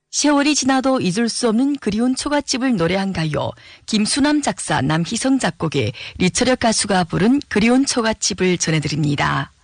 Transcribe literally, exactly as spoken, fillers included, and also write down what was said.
세월이 지나도 잊을 수 없는 그리운 초가집을 노래한 가요. 김수남 작사, 남희성 작곡의 리처력 가수가 부른 그리운 초가집을 전해드립니다.